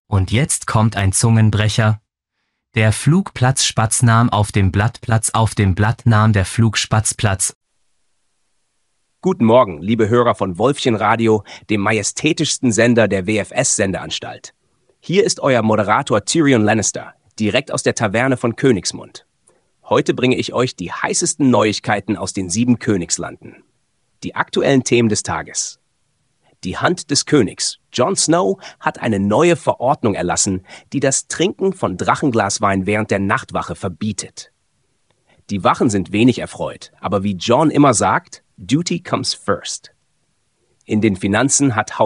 Und jetzt kommt ein Zungenbrecher. Der Flugplatz nahm auf dem Blatt nahm der Flugspatz Platz. Guten Morgen, liebe Hörer von Wolfchen Radio, dem majestätischsten Sender der WFS-Sendeanstalt. Hier ist euer Moderator Tyrion Lannister, direkt aus der Taverne von Königsmund. Heute bringe ich euch die heißesten Neuigkeiten aus den 7 Königslanden. Die aktuellen Themen des Tages. Die Hand des Königs, Jon Snow, hat eine neue Verordnung erlassen, die das Trinken von Drachenglaswein während der Nachtwache verbietet. Die Wachen sind wenig erfreut, aber wie Jon immer sagt, Duty comes first. In den Finanzen hat